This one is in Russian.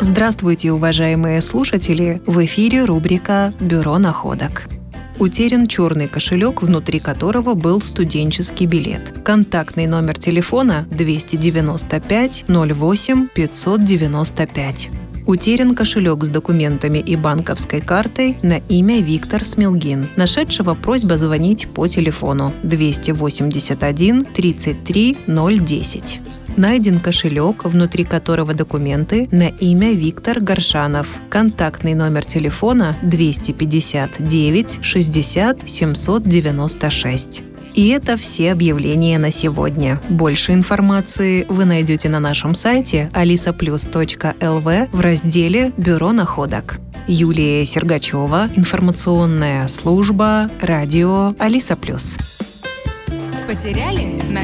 Здравствуйте, уважаемые слушатели! В эфире рубрика «Бюро находок». Утерян черный кошелек, внутри которого был студенческий билет. Контактный номер телефона 295 08 595. Утерян кошелек с документами и банковской картой на имя Виктор Смилгин. Нашедшего просьба звонить по телефону 281 33 010. Найден кошелек, внутри которого документы на имя Виктор Горшанов. Контактный номер телефона 259 60 796. И это все объявления на сегодня. Больше информации вы найдете на нашем сайте alisaplus.lv в разделе «Бюро находок». Юлия Сергачева, информационная служба, радио Алиса Плюс. Потеряли?